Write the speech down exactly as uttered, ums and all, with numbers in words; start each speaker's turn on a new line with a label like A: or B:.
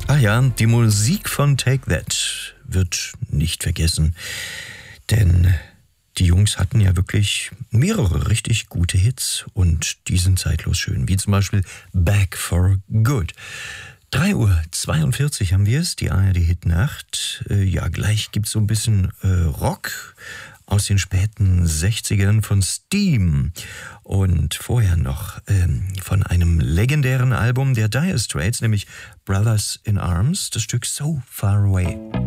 A: Ah ja, die Musik von Take That wird nicht vergessen, denn die Jungs hatten ja wirklich mehrere richtig gute Hits und die sind zeitlos schön, wie zum Beispiel Back for Good. drei Uhr zweiundvierzig haben wir es, die A R D-Hitnacht. Äh, ja, gleich gibt es so ein bisschen äh, Rock aus den späten sechzigern von Steam. Und vorher noch ähm, von einem legendären Album der Dire Straits, nämlich Brothers in Arms, das Stück So Far Away.